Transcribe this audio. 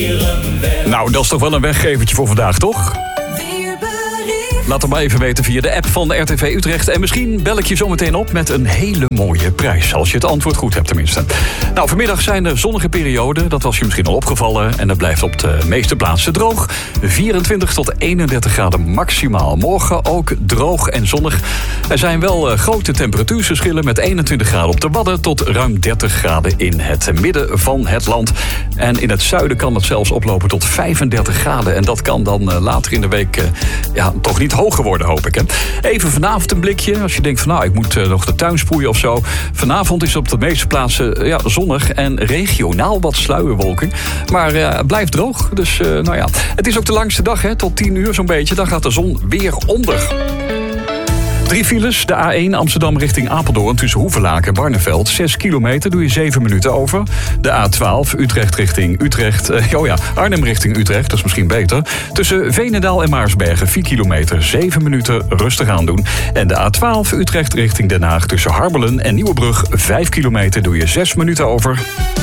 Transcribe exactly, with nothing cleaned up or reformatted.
Nou, dat is toch wel een weggevertje voor vandaag, toch? Laat het maar even weten via de app van R T V Utrecht. En misschien bel ik je zo meteen op met een hele mooie prijs. Als je het antwoord goed hebt tenminste. Nou, vanmiddag zijn er zonnige perioden. Dat was je misschien al opgevallen. En dat blijft op de meeste plaatsen droog. vierentwintig tot eenendertig graden maximaal. Morgen ook droog en zonnig. Er zijn wel uh, grote temperatuurverschillen. Met eenentwintig graden op de Wadden tot ruim dertig graden in het midden van het land. En in het zuiden kan het zelfs oplopen tot vijfendertig graden. En dat kan dan uh, later in de week uh, ja, toch niet hoger worden, hoop ik. Hè? Even vanavond een blikje. Als je denkt van nou, ik moet uh, nog de tuin sproeien of zo. Vanavond is op de meeste plaatsen uh, ja, zonnig en regionaal wat sluierwolken. Maar uh, het blijft droog. Dus uh, nou ja, het is ook de langste dag, hè? Tot tien uur zo'n beetje. Dan gaat de zon weer onder. Drie files. De A één Amsterdam richting Apeldoorn tussen Hoevelaken en Barneveld. Zes kilometer, doe je zeven minuten over. De A twaalf Utrecht richting Utrecht. Uh, oh ja, Arnhem richting Utrecht, dat is misschien beter. Tussen Veenendaal en Maarsbergen, vier kilometer, zeven minuten rustig aandoen. En de A twaalf Utrecht richting Den Haag tussen Harbelen en Nieuwebrug. Vijf kilometer, doe je zes minuten over.